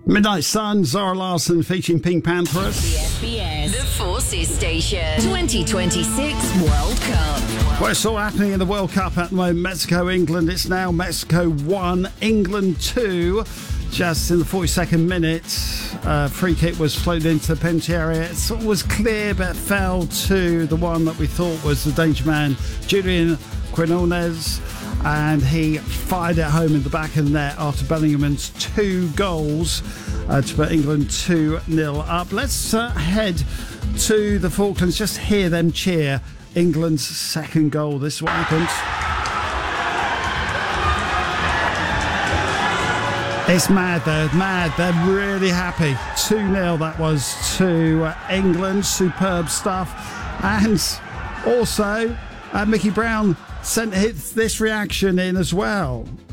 Midnight Sun, Zara Larsson featuring Pink Panthers. The SBS, the Forces Station, 2026 World Cup. Well, it's all happening in the World Cup at the moment. Mexico, England. It's now Mexico 1, England 2. Just in the 42nd minute, free kick was floated into the penalty area. It sort of was clear, but fell to the one that we thought was the danger man, Julian Quinones. And he fired it home in the back of the net after Bellingham's 2 goals to put England 2-0 up. Let's head to the Falklands, just hear them cheer England's second goal. This is what happened. It's mad, they're mad, they're really happy. 2-0 that was to England, superb stuff. And also Mickey Brown sent this reaction in as well.